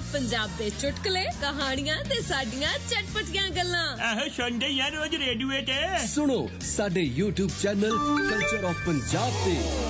पंजाब दे चुटकुले कहानियां ते साडियां चटपटियां गल्लां आहो सुनदे यार रोज रेडियो ते सुनो साडे YouTube channel culture of Punjab ते